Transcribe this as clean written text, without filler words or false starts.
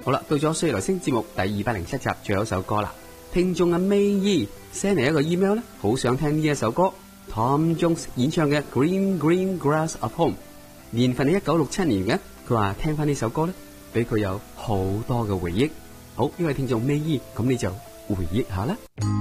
好啦，到咗歲來星節目第207集，最後一首歌啦。聽眾阿 May send 嚟一個 email 咧，好想聽呢一首歌 Tom Jones 演唱嘅 Green Green Grass of Home， 年份係1967年嘅。佢話聽翻呢首歌咧，俾佢有好多嘅回憶。好，呢位聽眾 May， 咁你就回憶下啦。